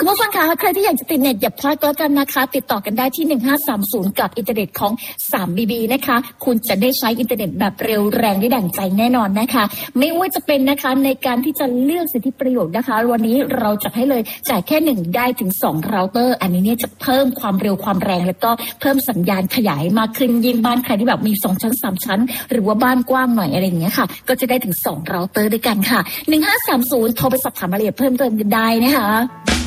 ผู้ฟังคะใครที่อยากจะติดเน็ตอย่าพลาดก็แล้วกันนะคะติดต่อกันได้ที่1530กับอินเทอร์เน็ตของ 3BB นะคะคุณจะได้ใช้อินเทอร์เน็ตแบบเร็วแรงได้ดั่งใจแน่นอนนะคะไม่ว่าจะเป็นนะคะในการที่จะเลือกสิทธิประโยชน์นะคะวันนี้เราจะให้เลยจ่ายแค่1ได้ถึง2เราเตอร์อันนี้เนี่ยจะเพิ่มความเร็วความแรงแล้วก็เพิ่มสัญญาณขยายมากขึ้นยิ่งบ้านใครที่แบบมี2ชั้น3ชั้นหรือว่าบ้านกว้างหน่อยอะไรอย่างเงี้ยค่ะก็จะได้ถึง2เราเตอร์ด้วยกันค่ะ1530โทรไปสอบถามรายละเอียดเพิ่มเติมกันได้นะคะ